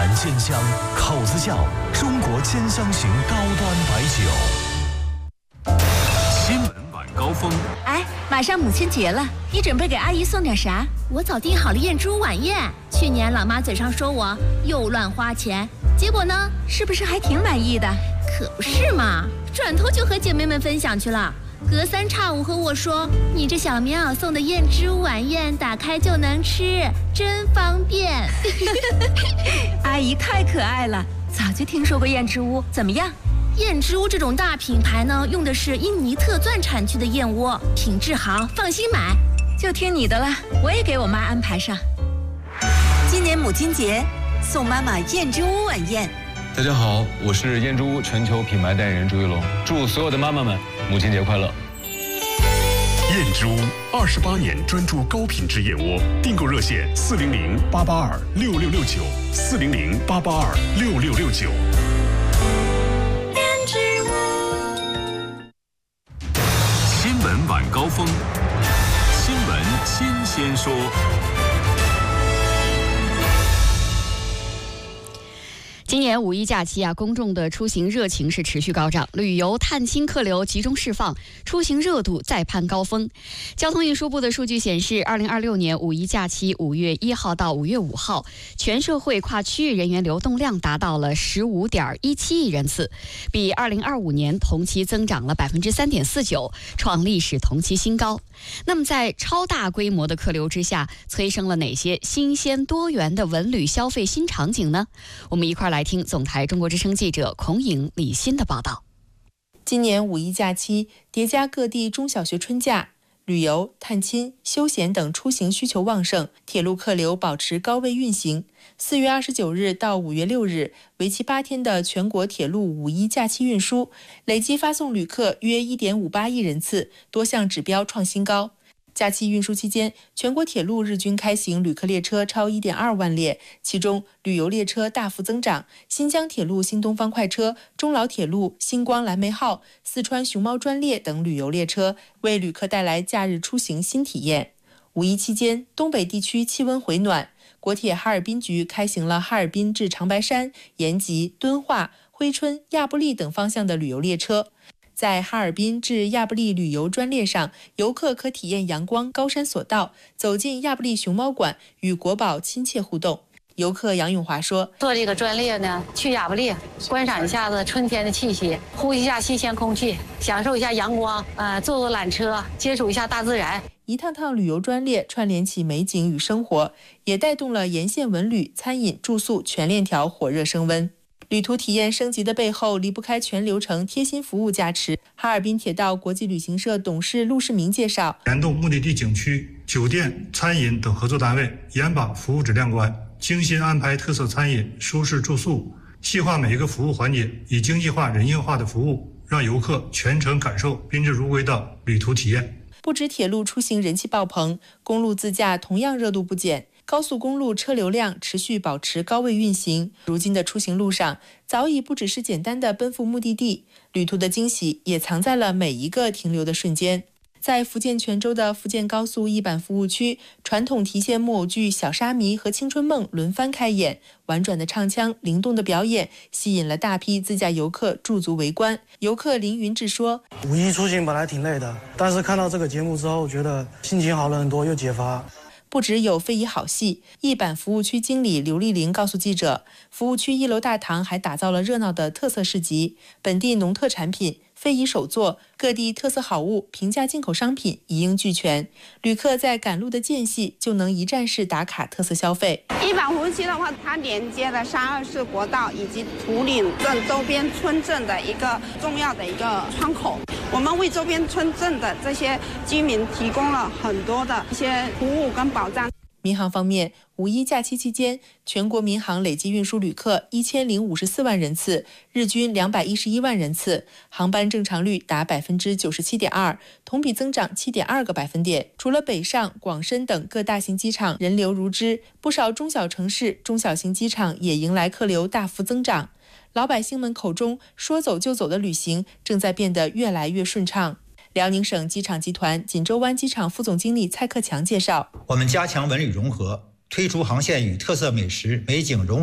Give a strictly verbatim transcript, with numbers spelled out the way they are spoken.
南鲜香，口子窖中国兼香型高端白酒。新闻晚高峰。 哎，马上母亲节了，你准备给阿姨送点啥？ 我早订好了燕之屋晚宴。去年老妈嘴上说我又乱花钱，结果呢， 是不是还挺满意的？ 可不是嘛，转头就和姐妹们分享去了。隔三差五和我说，你这小棉袄送的燕之屋晚宴打开就能吃，真方便。 阿姨太可爱了，早就听说过燕之屋，怎么样？ 燕之屋这种大品牌呢，用的是印尼特钻产区的燕窝，品质好，放心买。 就听你的了，我也给我妈安排上。 今年母亲节，送妈妈燕之屋晚宴。 大家好，我是燕之屋全球品牌代言人朱一龙，祝所有的妈妈们母亲节快乐。 燕之屋二十八年专注高品质燕窝，订购热线四零零八八二六六六九四零零八八二六六六九。 燕之屋。 新闻晚高峰，新闻新鲜说。 今年五一假期啊，公众的出行热情是持续高涨，旅游探亲客流集中释放，出行热度再攀高峰。交通运输部的数据显示，二零二六年五一假期五月一号到五月五号，全社会跨区域人员流动量达到了十五点一七亿人次，比二零二五年同期增长了百分之三点四九，创历史同期新高。那么，在超大规模的客流之下，催生了哪些新鲜多元的文旅消费新场景呢？我们一块来听总台中国之声记者孔颖、李欣的报道。 今年五一假期叠加各地中小学春假，旅游、探亲、休闲等出行需求旺盛，铁路客流保持高位运行。四月二十九日到五月六日，为期八天的全国铁路五一假期运输，累计发送旅客约 一点五八亿人次，多项指标创新高。假期运输期间，全国铁路日均开行旅客列车超 一点二万列，其中旅游列车大幅增长，新疆铁路新东方快车、中老铁路星光蓝莓号、四川熊猫专列等旅游列车为旅客带来假日出行新体验。五一期间，东北地区气温回暖，国铁哈尔滨局开行了哈尔滨至长白山、延吉、敦化、珲春、亚布力等方向的旅游列车。在哈尔滨至亚布力旅游专列上，游客可体验阳光高山索道，走进亚布力熊猫馆，与国宝亲切互动。游客杨永华说：“ 坐这个专列呢，去亚布力观赏一下子春天的气息，呼吸一下新鲜空气，享受一下阳光，呃，坐坐缆车，接触一下大自然。” 一趟趟旅游专列串联起美景与生活，也带动了沿线文旅、餐饮、住宿全链条火热升温。旅途体验升级的背后，离不开全流程贴心服务加持。哈尔滨铁道国际旅行社董事陆世明介绍， 联动目的地景区、酒店、餐饮等合作单位，严把服务质量关，精心安排特色餐饮、舒适住宿，细化每一个服务环节，以经济化、人性化的服务，让游客全程感受宾至如归的旅途体验。 不止铁路出行人气爆棚，公路自驾同样热度不减。高速公路车流量持续保持高位运行，如今的出行路上早已不只是简单的奔赴目的地，旅途的惊喜也藏在了每一个停留的瞬间。在福建泉州的福建高速一板服务区，传统提线木偶剧《小沙弥》和《青春梦》轮番开演，婉转的唱腔、灵动的表演吸引了大批自驾游客驻足围观。游客林云志说：“ 五一出行本来挺累的，但是看到这个节目之后，觉得心情好了很多，又解乏。” 不只有非遗好戏，一板服务区经理刘丽玲告诉记者，服务区一楼大堂还打造了热闹的特色市集，本地农特产品、非遗手作、各地特色好物、平价进口商品一应俱全。旅客在赶路的间隙就能一站式打卡特色消费。 一板服务区的话，它连接了三二四国道以及图岭镇周边村镇的一个重要的一个窗口。我们为周边村镇的这些居民提供了很多的一些服务跟保障。 民航方面，五一假期期间，全国民航累计运输旅客一千零五十四万人次，日均两百一十一万人次，航班正常率达百分之九十七点二，同比增长七点二个百分点。除了北上、广深等各大型机场人流如织，不少中小城市、中小型机场也迎来客流大幅增长。老百姓们口中说走就走的旅行，正在变得越来越顺畅。辽宁省机场集团锦州湾机场副总经理蔡克强介绍， 我们加强文旅融合，推出航线与特色美食、美景融